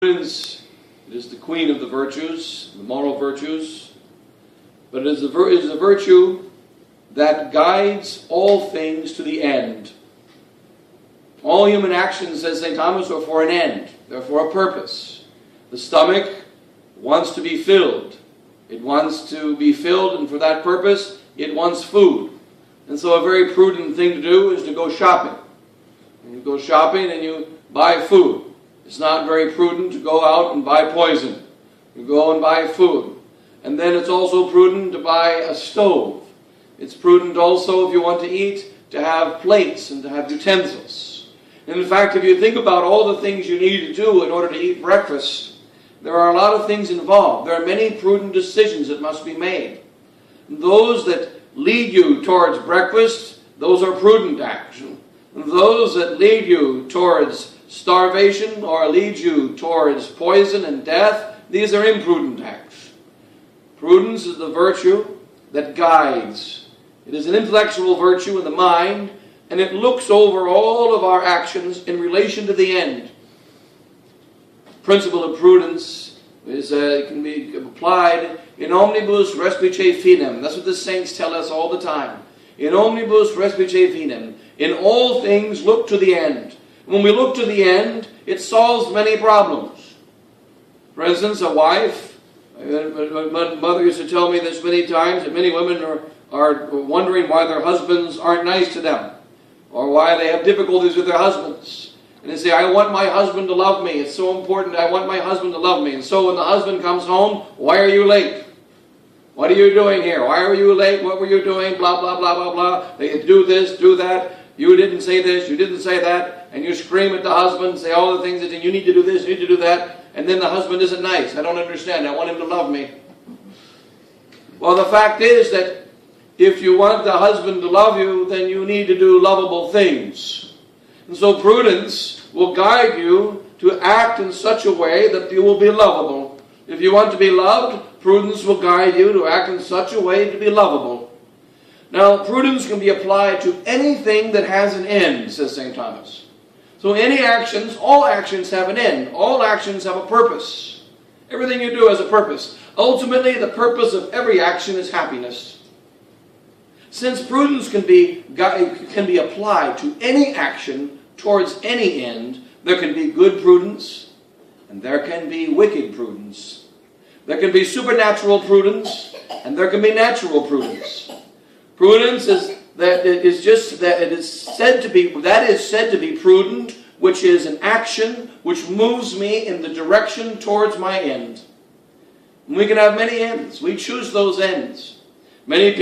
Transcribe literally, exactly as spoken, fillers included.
Prudence is the queen of the virtues, the moral virtues, but it is a, vir it is a virtue that guides all things to the end. All human actions, says Saint Thomas, are for an end. They're for a purpose. The stomach wants to be filled. It wants to be filled, and for that purpose, it wants food. And so a very prudent thing to do is to go shopping. And you go shopping and you buy food. It's not very prudent to go out and buy poison. You go and buy food. And then it's also prudent to buy a stove. It's prudent also, if you want to eat, to have plates and to have utensils. And in fact, if you think about all the things you need to do in order to eat breakfast, there are a lot of things involved. There are many prudent decisions that must be made. And those that lead you towards breakfast, those are prudent action. And those that lead you towards starvation or lead you towards poison and death, these are imprudent acts. Prudence is the virtue that guides. It is an intellectual virtue in the mind, and it looks over all of our actions in relation to the end. The principle of prudence is uh, can be applied in omnibus respice finem. That's what the saints tell us all the time. In omnibus respice finem. In all things look to the end. When we look to the end, it solves many problems. For instance, a wife, my mother used to tell me this many times, that many women are, are wondering why their husbands aren't nice to them, or why they have difficulties with their husbands. And they say, I want my husband to love me. It's so important. I want my husband to love me. And so when the husband comes home, why are you late? What are you doing here? Why are you late? What were you doing? Blah, blah, blah, blah, blah. They do this, do that. You didn't say this, you didn't say that. And you scream at the husband, say all the things that you need to do this, you need to do that. And then the husband isn't nice. I don't understand. I want him to love me. Well, the fact is that if you want the husband to love you, then you need to do lovable things. And so prudence will guide you to act in such a way that you will be lovable. If you want to be loved, prudence will guide you to act in such a way to be lovable. Now, prudence can be applied to anything that has an end, says Saint Thomas. So any actions, all actions have an end. All actions have a purpose. Everything you do has a purpose. Ultimately, the purpose of every action is happiness. Since prudence can be, can be applied to any action towards any end, there can be good prudence and there can be wicked prudence. There can be supernatural prudence and there can be natural prudence. Prudence is that it is just that it is said to be that is said to be prudent, which is an action which moves me in the direction towards my end. And we can have many ends. We choose those ends. Many people